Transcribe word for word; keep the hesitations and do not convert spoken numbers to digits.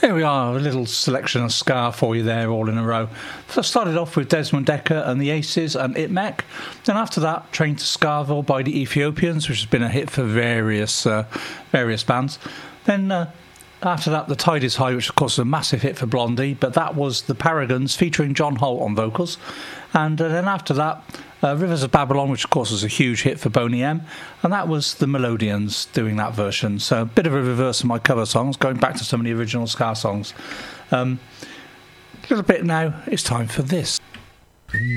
There we are, a little selection of ska for you there, all in a row. So I started off with Desmond Dekker and the Aces and Itmek. Then after that, Train to Skaville by the Ethiopians, which has been a hit for various uh, various bands. Then uh, after that, The Tide is High, which of course was a massive hit for Blondie, but that was the Paragons featuring John Holt on vocals. And uh, then after that, uh, Rivers of Babylon, which of course was a huge hit for Boney M, and that was the Melodians doing that version. So a bit of a reverse of my cover songs, going back to some of the original ska songs. Um, a little bit now, it's time for this.